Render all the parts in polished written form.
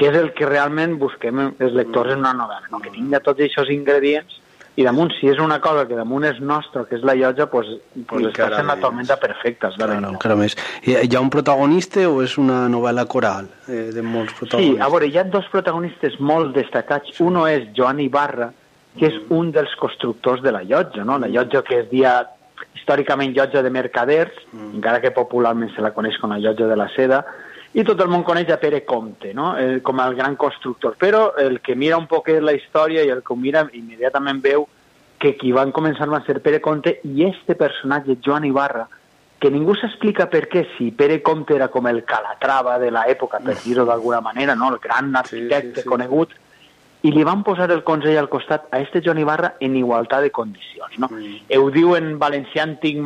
que és el que realment busquem els lectors en una novel·la, no? Que tingui tots aquests ingredients i damunt, si és una cosa que damunt és nostra, que és la llotja, pues està sent la tormenta perfecta. Encara més. Hi ha un protagonista o és una novel·la coral de molts protagonistes? Sí, a veure, hi ha dos protagonistes molt destacats. Uno és Joan Ibarra, que és un dels constructors de la llotja, no? La llotja que es dia històricament llotja de mercaders, encara que popularment se la coneix com la llotja de la seda, i tot el món coneix a Pere Comte, no? Com el gran constructor. Però el que mira un poc la història i el que ho mira immediatament veu que qui van començar va ser Pere Comte i este personatge, Joan Ibarra, que ningú s'explica per què, si Pere Comte era com el Calatrava de l'època, per dir-ho d'alguna manera, no? El gran arquitecte conegut, i li van posar el Consell al costat a este Joan Ibarra en igualtat de condicions, no? Ho diu en valencià antic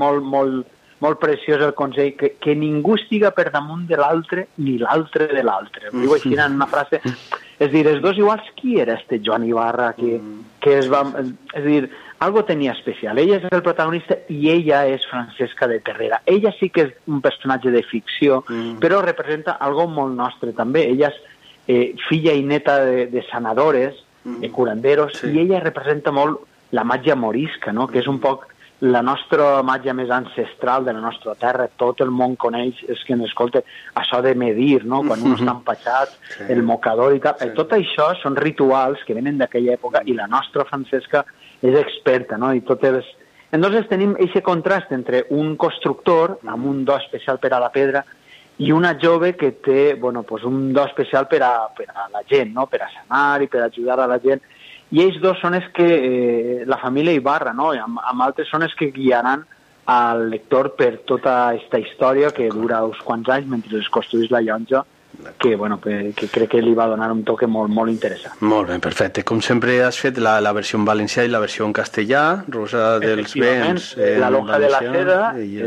molt preciós el Consell, que ningú estiga per damunt de l'altre ni l'altre de l'altre. Ho diu així en una frase. És dir, els dos iguals, qui era este Joan Ibarra que es va... És dir, algo tenia especial. Ella és el protagonista i ella és Francesca de Terrera. Ella sí que és un personatge de ficció, però representa algo molt nostre també. Ella és filla i neta de sanadores, de curanderos, i ella representa molt la màgia morisca, no? Que és un poc la nostra màgia més ancestral de la nostra terra. Tot el món coneix, és que n'escolta, això de medir, no? Quan un està empatxat, el mocador i tal. Tot això són rituals que venen d'aquella època i la nostra Francesca és experta, no? I totes... Entonces tenim aquest contrast entre un constructor amb un do especial per a la pedra i una jove que té, bueno, pues un do especial per a la gent, no? Per a sanar i per a ajudar a la gent. I ells dos són els que, la família Ibarra, no? Amb altres són els que guiaran al lector per tota aquesta història que dura uns quants anys mentre es construís la llotja, que, bueno, que crec que li va donar un toque molt, molt interessant. Molt bé, perfecte. Com sempre has fet la versió en valencià i la versió en castellà, Rosa dels Vents. La lonja de la seda,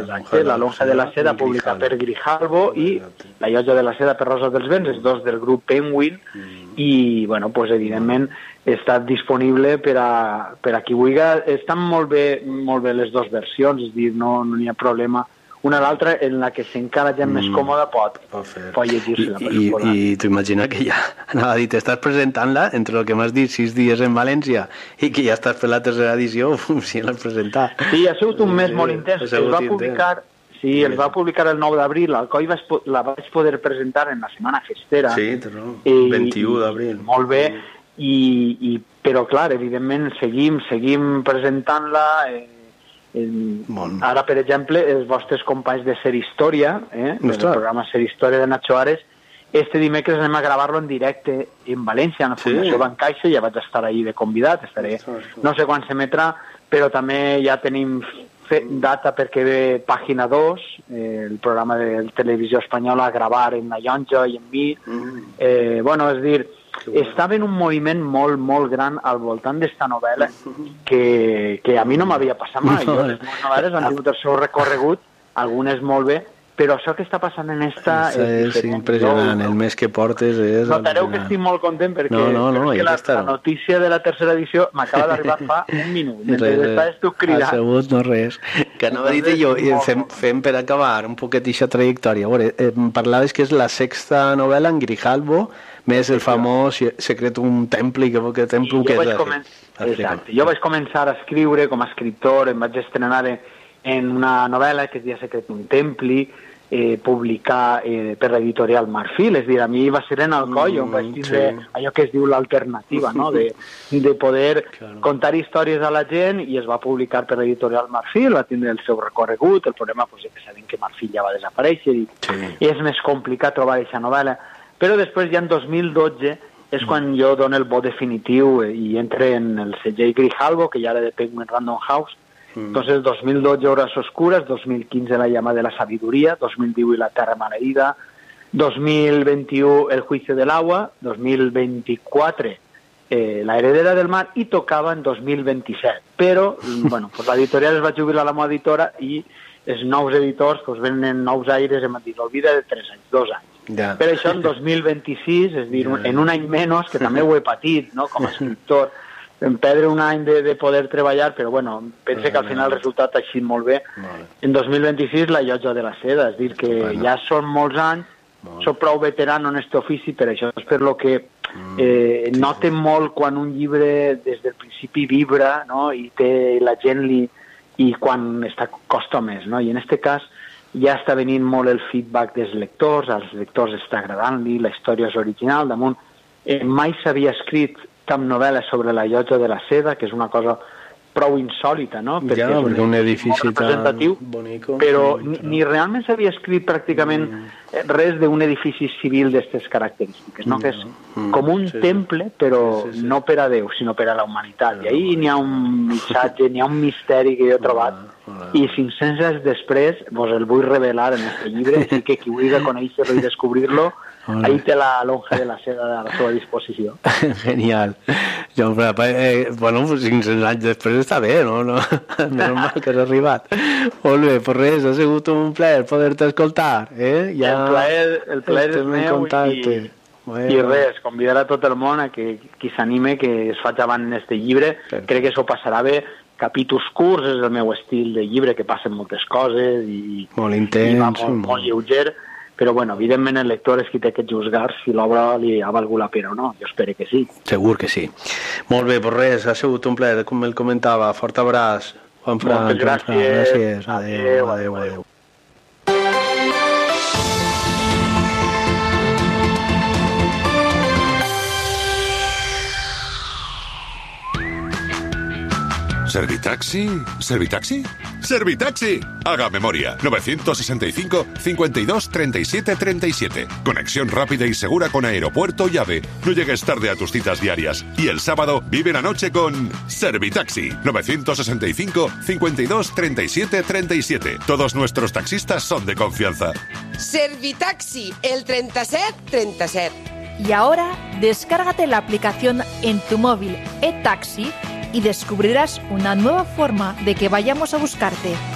la lonja de la seda publicada per Grijalbo i la llotja de la seda per Rosa dels Vents, els dos del grup Penguin, i, bueno, pues, evidentment, està disponible per a qui vulgui. Estan molt bé les dues versions, és dir, no n'hi ha problema. Una a l'altra, en la que s'encara gent més còmoda pot llegir-se-la. I t'ho imagina que ja, anava a dir, t'estàs presentant-la entre el que m'has dit 6 dies en València i que ja estàs per la tercera edició, si l'has presentat. Sí, ha sigut un mes molt intens. Es va publicar el 9 d'abril, al Coi la vaig poder presentar en la setmana festera. Sí, 21 d'abril. Molt bé, però clar, evidentment seguim presentant-la. Ara, per exemple, els vostres companys de Ser Història, del programa Ser Història de Nacho Ares, este dimecres anem a gravar-lo en directe en València, a la Fundació Bancaixa, ja vaig estar ahir de convidat, estaré, no sé quan s'emetrà, però també ja tenim data perquè ve Pàgina 2, el programa de televisió espanyola, a gravar en la llotja i en mi. Bueno, és dir, estava en un moviment molt, molt gran al voltant d'esta novel·la que a mi no m'havia passat mai. Les novel·les han tingut el seu recorregut, algunes molt bé, però això que està passant en esta... És impressionant, el mes que portes és... Notareu que estic molt content perquè la notícia de la tercera edició m'acaba d'arribar fa un minut, mentre estàs tu cridant. Ha sabut no res. Que anava a dir jo, fem per acabar un poquet aquesta trajectòria. Parlaves que és la sexta novel·la en Grijalbo, més el famós Secretum Templi, que templo que és... Exacte. Jo vaig començar a escriure com a escriptor, em vaig estrenar en una novel·la que es deia Secretum Templi, publicar per l'editorial Marfil, és dir, a mi va ser en el coll on vaig tindre allò que es diu l'alternativa, no? De poder contar històries a la gent, i es va publicar per l'editorial Marfil, va tindre el seu recorregut. El problema és que sabem que Marfil ja va desaparèixer i és més complicat trobar aquesta novel·la, però després ja en 2012 és quan jo dono el vot definitiu i entre en el segell Grijalbo, que ja era de Penguin Random House. Entonces 2012 Horas Oscuras, 2015 La llama de la sabiduría, 2018 La Terra Maleïda, 2021 El juicio del agua, 2024 La heredera del mar, i tocava en 2027. Però, bueno, pues l'editorial es va jubilar a la meva editora i els nous editors pues, venen nous aires i m'han dit, olvida de 3 anys, 2 anys. Per això en 2026, és dir, en un any menys, que també ho he patit, no?, com a escriptor, en perdre un any de poder treballar, però bueno, pense que al final el resultat ha eixit molt bé. En 2026 la llotja de la seda, és dir, que ja són molts anys soc prou veterano en aquest ofici, per això és per lo que noten molt quan un llibre des del principi vibra, no? I té la gent i quan costa més, no? I en aquest cas ja està venint molt el feedback dels lectors, als lectors està agradant-li, la història és original, damunt mai s'havia escrit cap novel·la sobre la llotja de la seda, que és una cosa prou insòlita, no? Perquè és un edifici tan bonic. Però ni realment s'havia escrit pràcticament res d'un edifici civil d'aquestes característiques, no? Que és com un temple, però no per a Déu, sinó per a la humanitat. I ahí n'hi ha un missatge, n'hi ha un misteri que jo he trobat, i 500 anys després vos el vull revelar en aquest llibre, així que qui vulgui conèixer-lo i descobrir-lo, ahí té la lonja de la seda a la seva disposició. Genial. Bueno, 500 anys després està bé, no? Menys mal que has arribat. Molt bé, pues res, ha sigut un plaer poder-te escoltar. El plaer és meu i res, convidar a tot el món a que qui s'anime que es faci avant en este llibre. Crec que s'ho passarà bé. Capítols curts és el meu estil de llibre, que passen moltes coses i molt intens, molt lleuger. Però, bueno, evidentment el lector és qui té que juzgar si l'obra li ha valgut la pena o no. Jo espero que sí. Segur que sí. Molt bé, pues res, ha sigut un plaer, com el comentava. Fort abraç. Moltes gràcies. Adéu. ¿Servitaxi? ¿Servitaxi? ¡Servitaxi! Haga memoria. 965 52 37 37. Conexión rápida y segura con aeropuerto y AVE. No llegues tarde a tus citas diarias. Y el sábado vive la noche con Servitaxi. 965 52 37 37. Todos nuestros taxistas son de confianza. Servitaxi, el 37 37. Y ahora, descárgate la aplicación en tu móvil eTaxi y descubrirás una nueva forma de que vayamos a buscarte.